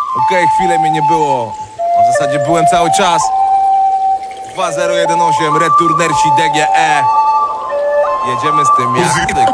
Okej, chwilę mnie nie było. A w zasadzie byłem cały czas. 2018, Returnersi DGE. Jedziemy z tym jak